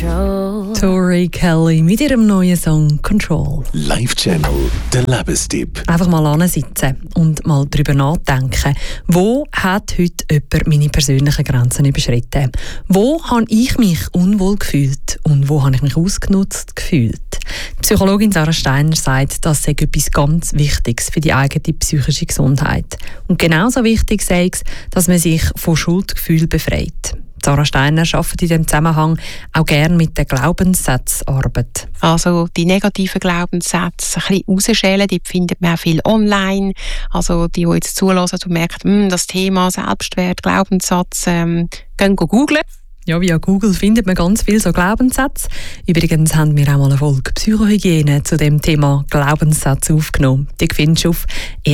control. Tori Kelly mit ihrem neuen Song «Control». Live-Channel, der Lebenstipp. Einfach mal hinsitzen und mal darüber nachdenken. Wo hat heute jemand meine persönlichen Grenzen überschritten? Wo habe ich mich unwohl gefühlt und wo habe ich mich ausgenutzt gefühlt? Die Psychologin Sarah Steiner sagt, das sei etwas ganz Wichtiges für die eigene psychische Gesundheit. Und genauso wichtig sei es, dass man sich von Schuldgefühlen befreit. Sarah Steiner arbeitet in diesem Zusammenhang auch gerne mit der Glaubenssatzarbeit. Also die negativen Glaubenssätze ein bisschen rausschälen, die findet man auch viel online. Also die jetzt zulassen und merken, das Thema Selbstwert, Glaubenssatz, gehen googlen. Ja, via Google findet man ganz viele so Glaubenssätze. Übrigens haben wir auch mal eine Folge Psychohygiene zu dem Thema Glaubenssätze aufgenommen. Die findest du auf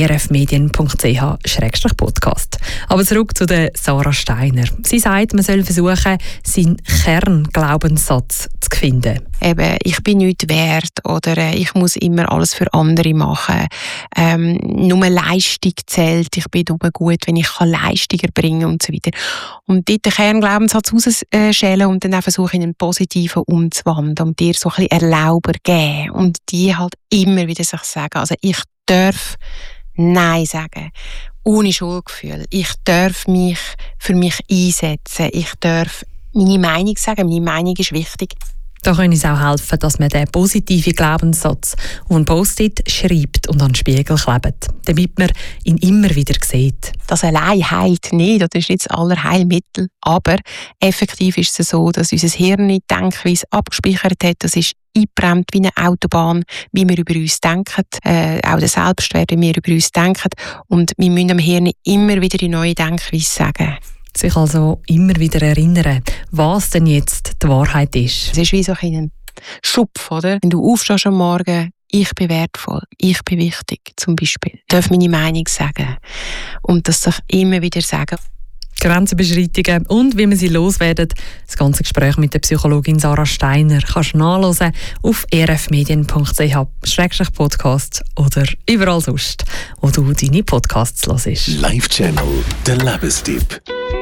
rfmedien.ch/podcast. Aber zurück zu der Sarah Steiner. Sie sagt, man soll versuchen, seinen Kernglaubenssatz zu finden. Eben, ich bin nichts wert oder ich muss immer alles für andere machen. Nur Leistung zählt. Ich bin nur gut, wenn ich Leistung erbringen kann und so weiter. Und dort den Kernglaubenssatz rausschälen und dann auch versuchen, in einen positiven umzuwandeln und dir so ein bisschen Erlauber geben. Und die halt immer wieder sich sagen. Also ich darf Nein sagen. Ohne Schuldgefühl. Ich darf mich für mich einsetzen. Ich darf meine Meinung sagen. Meine Meinung ist wichtig. Da kann es auch helfen, dass man den positiven Glaubenssatz auf ein Post-it schreibt und an den Spiegel klebt, damit man ihn immer wieder sieht. Das allein heilt nicht, das ist nicht das Allerheilmittel. Aber effektiv ist es so, dass unser Hirn die Denkweise abgespeichert hat. Das ist eingebrannt wie eine Autobahn, wie wir über uns denken, auch der Selbstwert, wie wir über uns denken. Und wir müssen dem Hirn immer wieder die neue Denkweise sagen. Sich also immer wieder erinnern, was denn jetzt die Wahrheit ist. Es ist wie so ein Schupf, oder? Wenn du aufstehst am Morgen, ich bin wertvoll, ich bin wichtig, zum Beispiel. Ich darf meine Meinung sagen. Und das sich immer wieder sagen. Grenzüberschreitungen und wie man sie loswerden. Das ganze Gespräch mit der Psychologin Sarah Steiner kannst du nachhören auf rfmedien.ch/podcast oder überall sonst, wo du deine Podcasts hörst. Live-Channel, der Lebenstipp.